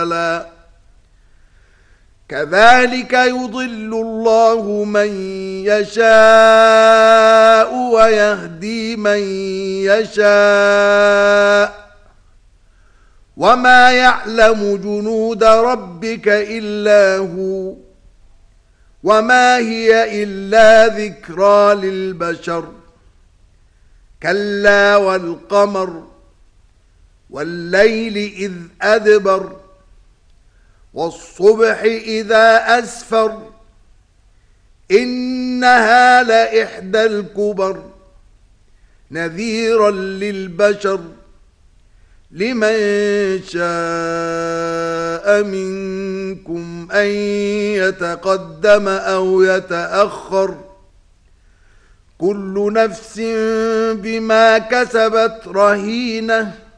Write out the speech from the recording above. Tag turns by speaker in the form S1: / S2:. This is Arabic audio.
S1: مثلا كذلك يضل الله من يشاء ويهدي من يشاء وما يعلم جنود ربك إلا هو وما هي إلا ذكرى للبشر كلا والقمر والليل إذ أدبر والصبح إذا أسفر إنها لإحدى الكبر نذيرا للبشر لمن شاء منكم أن يتقدم أو يتأخر كل نفس بما كسبت رهينة